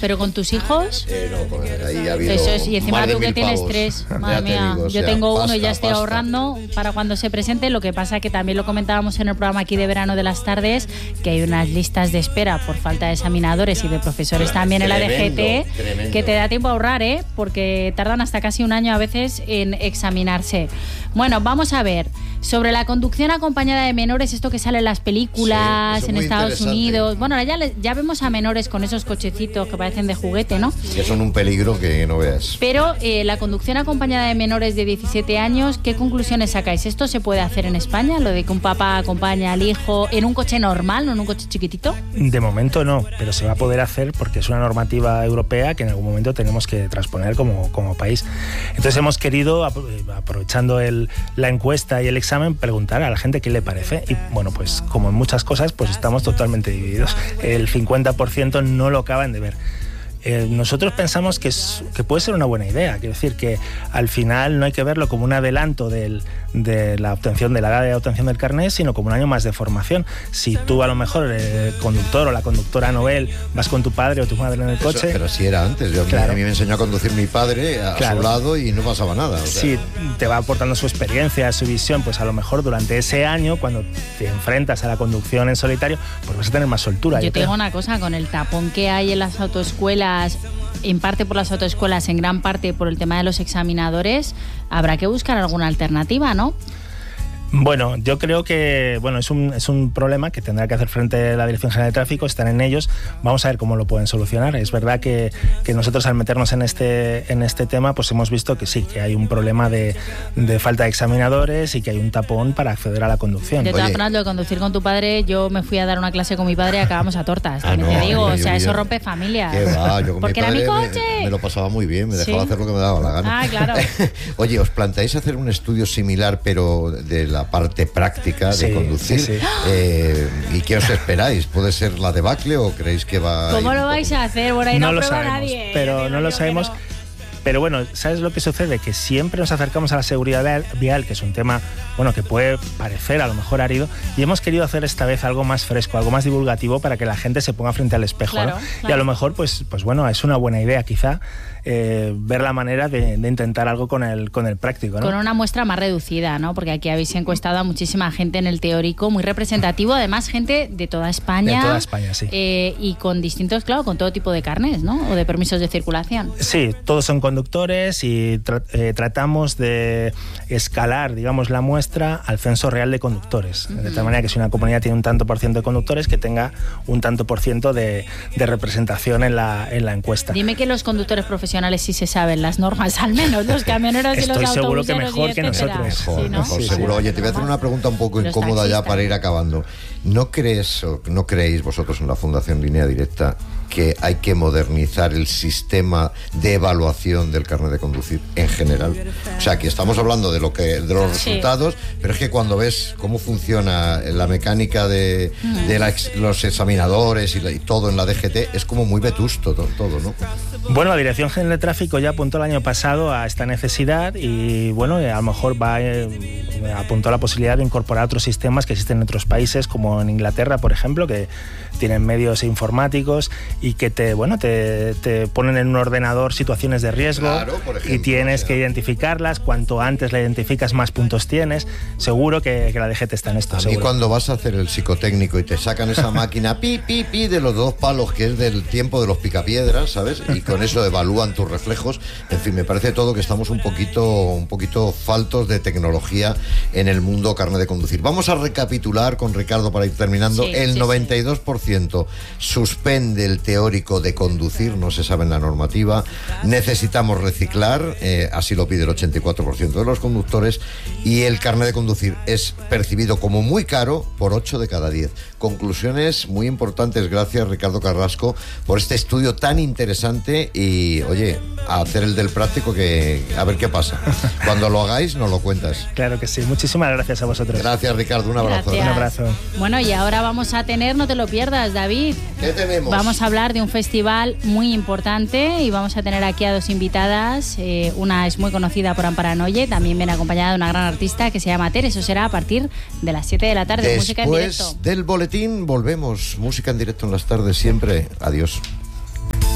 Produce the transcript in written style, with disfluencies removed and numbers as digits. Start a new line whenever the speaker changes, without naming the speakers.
¿Pero con tus hijos?
No, pues ahí ha habido
Eso es, y encima
más de
tú que
1000
tienes
pavos.
3,
Ya
madre
te
mía.
digo, o
Yo
sea,
tengo uno y ya
pasta,
estoy ahorrando para cuando se presente. Lo que pasa que también lo comentábamos en el programa aquí de verano de las tardes, que hay unas listas de espera por falta de examinadores y de profesores también en la DGT, que te da tiempo a ahorrar, porque tardan hasta casi un año a veces en examinarse. Bueno, vamos a ver. Sobre la conducción acompañada de menores, esto que sale en las películas, en Estados Unidos. Bueno, ya vemos a menores con esos cochecitos que parecen de juguete, ¿no?
Que son un peligro que no veas.
Pero la conducción acompañada de menores de 17 años, ¿qué conclusiones sacáis? ¿Esto se puede hacer en España? ¿Lo de que un papá acompaña al hijo en un coche normal, no en un coche chiquitito?
De momento no, pero se va a poder hacer porque es una normativa europea que en algún momento tenemos que transponer como país. Entonces hemos querido, aprovechando la encuesta y el examen, preguntar a la gente qué le parece. Y bueno, pues como en muchas cosas, pues estamos totalmente divididos. El 50% no lo acaban de ver. Nosotros pensamos que puede ser una buena idea. Quiero decir que al final no hay que verlo como un adelanto de la obtención de la edad de obtención del carnet, sino como un año más de formación. Si tú a lo mejor, el conductor o la conductora novel, vas con tu padre o tu madre en el coche...
Pero si era antes. Claro. A mí me enseñó a conducir mi padre a su lado y no pasaba nada. O sea.
Sí, te va aportando su experiencia, su visión. Pues a lo mejor durante ese año, cuando te enfrentas a la conducción en solitario, pues vas a tener más soltura.
Yo te digo una cosa, con el tapón que hay en las autoescuelas, en parte por las autoescuelas, en gran parte por el tema de los examinadores, habrá que buscar alguna alternativa, ¿no?
Bueno, yo creo que es un problema que tendrá que hacer frente a la Dirección General de Tráfico, están en ellos, vamos a ver cómo lo pueden solucionar. Es verdad que nosotros al meternos en este tema, pues hemos visto que sí, que hay un problema de falta de examinadores y que hay un tapón para acceder a la conducción.
De todas formas, lo de conducir con tu padre, yo me fui a dar una clase con mi padre y acabamos a tortas. Te digo, o sea, eso rompe familias.
¿Qué va? Yo con
porque
mi padre
era mi coche.
Me lo pasaba muy bien, me dejaba hacer lo que me daba la gana.
Ah, claro.
Oye, ¿os planteáis hacer un estudio similar, pero de la parte práctica de conducir?
Sí.
¿Y qué os esperáis? ¿Puede ser la debacle o creéis que va?
¿Cómo lo vais a hacer? Bueno, ahí no lo prueba nadie.
Pero no lo sabemos. Pero bueno, ¿sabes lo que sucede? Que siempre nos acercamos a la seguridad vial, que es un tema, bueno, que puede parecer a lo mejor árido, y hemos querido hacer esta vez algo más fresco, algo más divulgativo para que la gente se ponga frente al espejo,
claro,
¿no?
claro.
Y a lo mejor, pues bueno, es una buena idea quizá ver la manera de intentar algo con el práctico, ¿no?
Con una muestra más reducida, ¿no? Porque aquí habéis encuestado a muchísima gente en el teórico, muy representativo, además gente de toda España.
De toda España, sí.
Y con distintos, claro, con todo tipo de carnets, ¿no? O de permisos de circulación.
Sí, todos son conductores y tratamos de escalar, digamos, la muestra al censo real de conductores. De tal manera que si una comunidad tiene un tanto por ciento de conductores, que tenga un tanto por ciento de representación en la encuesta.
Dime que los conductores profesionales sí se saben las normas, al menos los camioneros y los autobuseros.
Estoy seguro que mejor que nosotros.
Mejor,
sí, ¿no?
mejor, seguro. Oye, te voy a hacer una pregunta un poco incómoda ya para ir acabando. ¿No creéis vosotros en la Fundación Línea Directa que hay que modernizar el sistema de evaluación del carnet de conducir en general? O sea, que estamos hablando de los resultados, pero es que cuando ves cómo funciona la mecánica de los examinadores y todo en la DGT, es como muy vetusto todo, ¿no?
Bueno, la Dirección General de Tráfico ya apuntó el año pasado a esta necesidad y bueno, a lo mejor apuntó a la posibilidad de incorporar otros sistemas que existen en otros países, como en Inglaterra, por ejemplo, que tienen medios informáticos y que te ponen en un ordenador situaciones de riesgo,
claro, por ejemplo,
y tienes que identificarlas. Cuanto antes la identificas, más puntos tienes. Seguro que la DGT está en esto.
A mí cuando vas a hacer el psicotécnico y te sacan esa máquina pi de los 2 palos, que es del tiempo de los picapiedras, ¿sabes? Y con eso evalúan tus reflejos. En fin, me parece todo que estamos un poquito faltos de tecnología en el mundo carnet de conducir. Vamos a recapitular con Ricardo para ir terminando. El 92% suspende el teórico de conducir, no se sabe en la normativa. Necesitamos reciclar, así lo pide el 84% de los conductores, y el carnet de conducir es percibido como muy caro por 8 de cada 10. Conclusiones muy importantes. Gracias, Ricardo Carrasco, por este estudio tan interesante. Y oye, a hacer el del práctico, que a ver qué pasa. Cuando lo hagáis nos lo cuentas.
Claro que sí. Muchísimas gracias a vosotros.
Gracias, Ricardo. Un abrazo.
Gracias.
Un abrazo.
Bueno, y ahora vamos a tener, no te lo pierdas, David.
¿Qué tenemos?
Vamos a hablar de un festival muy importante y vamos a tener aquí a 2 invitadas. Una es muy conocida por Amparanoye, también viene acompañada de una gran artista que se llama Ter. Eso será a partir de las 7 de la tarde. Música en directo.
Después del boletín volvemos. Música en directo en las tardes siempre. Adiós.